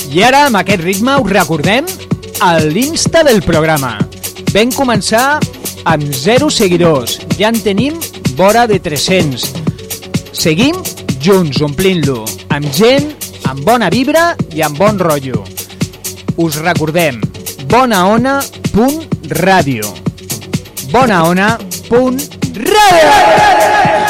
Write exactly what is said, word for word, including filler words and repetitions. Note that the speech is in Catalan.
I ara, amb aquest ritme, us recordem l'Insta del programa. Vam començar amb zero seguidors, ja en tenim vora de tres-cents. Seguim junts, omplint-lo, amb gent, amb bona vibra i amb bon rotllo. Us recordem, bonaona punt ràdio. bonaona punt ràdio.